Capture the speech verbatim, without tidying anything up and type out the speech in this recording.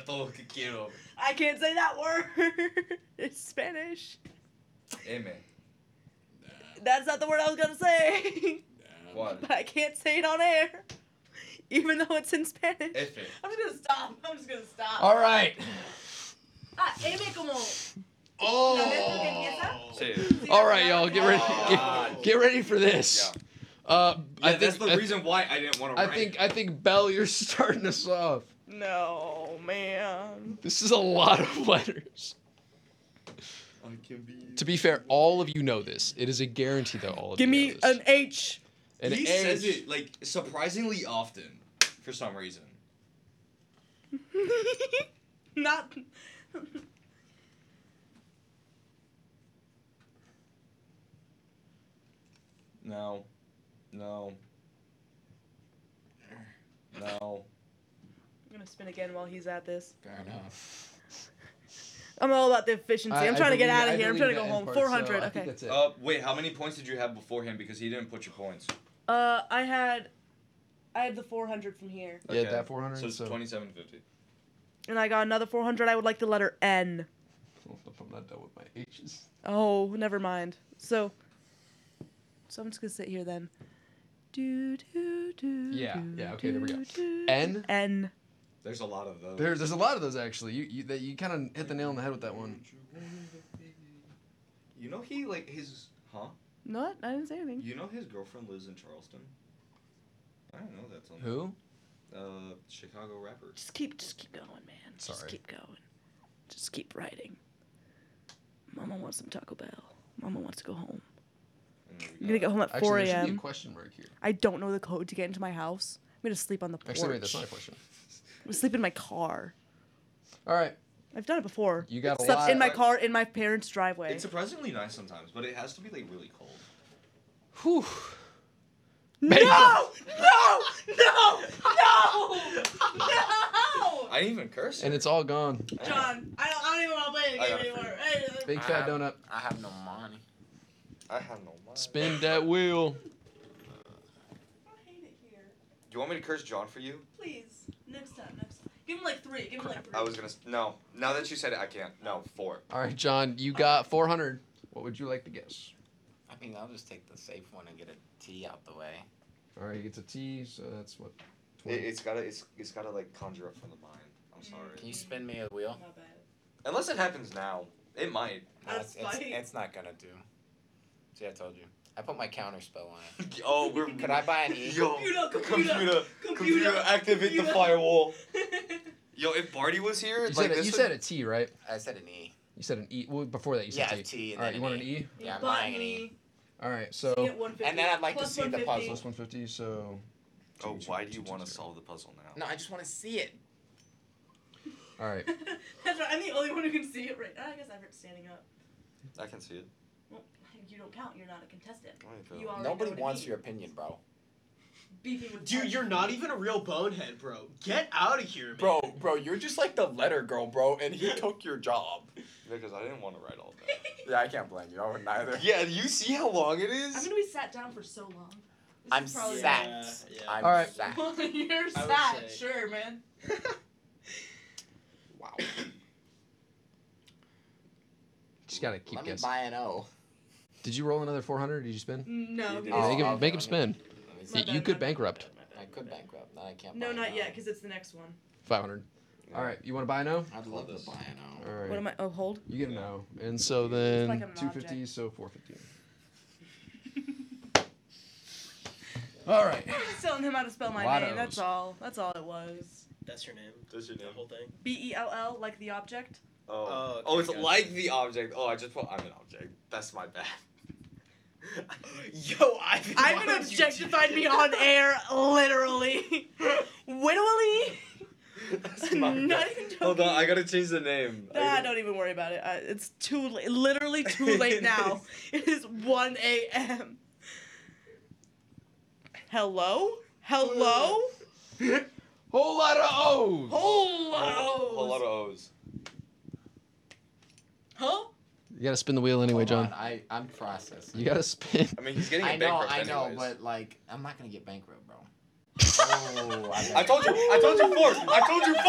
todo lo que quiero. I can't say that word. It's Spanish. M. That's not the word I was gonna say. What? But I can't say it on air. Even though it's in Spanish. F. I'm just gonna stop. I'm just gonna stop. All right. Ah, M como. Oh. La letra que empieza. Sí. All right, y'all, get ready. Oh. Get, get ready for this. Yeah. Uh, Yeah, I that's think the I, reason why I didn't want to I write. think I think Belle, you're starting us off. No, man. This is a lot of letters. I can be... To be fair, all of you know this. It is a guarantee that all of Give you me know this. an H. An he H. says it like surprisingly often, for some reason. Not. No. No. No. I'm gonna spin again while he's at this. Fair enough. I'm all about the efficiency. I- I'm I trying to get believe- out I of here. I'm believe trying to go that home. end part, four so hundred. I think Okay. that's it. Uh, wait, how many points did you have before him? Because he didn't put your points. Uh, I had, I had the four hundred from here, Yeah, that four hundred. So it's So twenty-seven fifty. and I got another four hundred. I would like the letter N. I'm not done with my H's. Oh, never mind. So, so I'm just gonna sit here then. Do do do. Yeah, do, yeah, okay, there we go. do, do, N? N. There's a lot of those. There's there's a lot of those actually. You you that you kind of hit the nail on the head with that one. You know he like his huh? What? I didn't say anything. You know his girlfriend lives in Charleston. I don't know that. Something. Who? Uh, Chicago rapper. Just keep, just keep going, man. Just Sorry. keep going. Just keep writing. Mama wants some Taco Bell. Mama wants to go home. And then we I'm gonna got- get home at Actually, four there should be a a.m. question mark here. I don't know the code to get into my house. I'm gonna sleep on the porch. Actually, wait, that's not a question. I'm gonna sleep in my car. All right. I've done it before. You got a Slept lot- in my car in my parents' driveway. It's surprisingly nice sometimes, but it has to be like really cold. Whew. No! No! No! No! No! I didn't even curse. And it's all gone. John, I don't, I don't even want to play the I game gotta anymore. Hey, Big I fat have- donut. I have no money. I have no money. Spin that wheel. I hate it here. Do you want me to curse John for you? Please. Next time, next time. Give him like three. Give him like three. I was gonna. s- No. Now that you said it, I can't. No, four. All right, John, you got four hundred. What would you like to guess? I mean, I'll just take the safe one and get a T out the way. All right, it's a T, so that's what. It, twenty. it's gotta. It's it's gotta like conjure up from the mind. I'm sorry. Can you spin me a wheel? My bad. Unless it happens now, it might. No, That's it's, it's, fine. it's not gonna do. See, I told you. I put my counter spell on it. Oh, we're. Could I buy an E? Yo, Computer, computer, computer, computer, activate the computer. firewall. Yo, if Barty was here, You like said, a, this you would- said a T, right? I said an E. You said an E. Well, before that, you said Yeah, T. T and All right, then you want an an E. E? Yeah, I'm Bought buying an me. E. All right, so Get one fifty. And then I'd like to Plus see the one fifty. puzzle. plus one fifty, so. Oh, why do you want to solve the puzzle now? No, I just want to see it. All right. That's right. I'm the only one who can see it right. I guess Everett's standing up. I can see it. Well, you don't count. You're not a contestant. Right, You though. already Nobody know what it wants means. your opinion, bro. Beefing with Dude, you're not even a real bonehead, bro. Get out of here, man. Bro, bro, you're just like the letter girl, bro, and he took your job. Because I didn't want to write all that. Yeah, I can't blame you. I would neither. Yeah, you see how long it I'm is? gonna be sat down for so long. This I'm is probably- sat. Yeah, yeah. I'm All right. sat. You're would sat. say. Sure, man. Wow. Just gotta keep Let me guessing. buy an O. Did you roll another four hundred? Did you spin? No. You did. Yeah, Oh, make him, okay, make him okay. spin. Let me My see. You bad, you could my bad, bankrupt. I my bad, my bad. could bankrupt. No, I can't No, buy not an yet, O. because it's the next one. five hundred. All right, you want to buy a no? I'd love to This. buy an O. All right. What am I? Oh, hold. You get a no. And so like then I'm an two fifty, object. so four fifty. All right. I'm just telling him how to spell my Lot name. of That's O's. all. That's all it was. That's your name. That's your The name. whole thing. B E L L, like the object. Oh, Oh, okay, oh it's gotcha. like the object. Oh, I just put I'm an object. That's my bad. Yo, I. I'm gonna objectify me on air, literally. Literally. That's my Not bad. even joking. Hold on, I gotta change the name. I Nah, gotta- don't even worry about it. Uh, it's too late. Literally too late now. It is one a.m. Hello? Hello? Whole lot of O's. Whole lot of Whole lot O's. of O's. Huh? You gotta spin the wheel anyway, Hold John. on, I, I'm processing. You gotta spin. I mean, he's getting I a know, bankrupt I know, anyways. but like, I'm not gonna get bankrupt, bro. Oh, I told you. I told you four. I told you four.